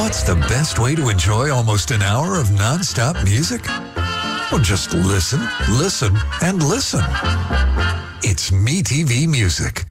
What's the best way to enjoy almost an hour of non-stop music? Well, just listen, listen, and listen. It's MeTV Music.